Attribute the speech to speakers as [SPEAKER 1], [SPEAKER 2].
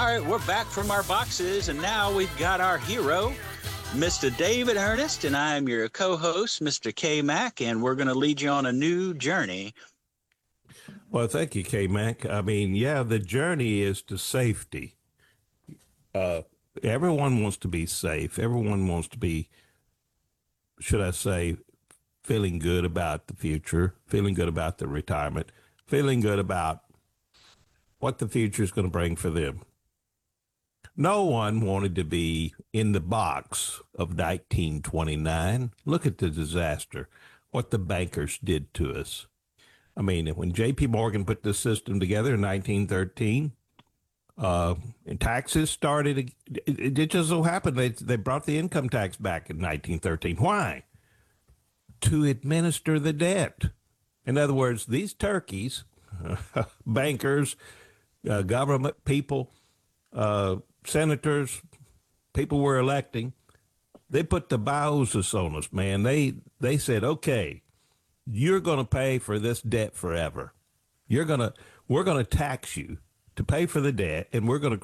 [SPEAKER 1] right, we're back from our boxes, and now we've got our hero, Mr. David Ernest, and I'm your co-host, Mr. K Mac, and we're going to lead you on a new journey.
[SPEAKER 2] Well, thank you, K Mac. I mean, yeah, the journey is to safety. Everyone wants to be safe. Everyone wants to be, should I say, feeling good about the future, feeling good about the retirement, feeling good about what the future is going to bring for them. No one wanted to be in the box of 1929. Look at the disaster, what the bankers did to us. I mean, when J.P. Morgan put this system together in 1913, and taxes started, it just so happened they brought the income tax back in 1913. Why? To administer the debt. In other words, these turkeys, bankers, government people, senators, people we're electing, they put the bowses on us, man. They said, okay, you're going to pay for this debt forever. We're going to tax you to pay for the debt, and we're going to